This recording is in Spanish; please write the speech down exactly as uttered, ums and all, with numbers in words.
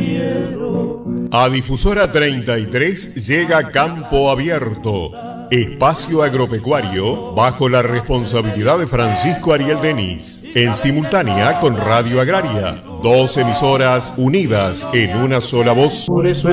A Difusora treinta y tres llega Campo Abierto, espacio agropecuario bajo la responsabilidad de Francisco Ariel Denis, en simultánea con Radio Agraria, dos emisoras unidas en una sola voz. Por eso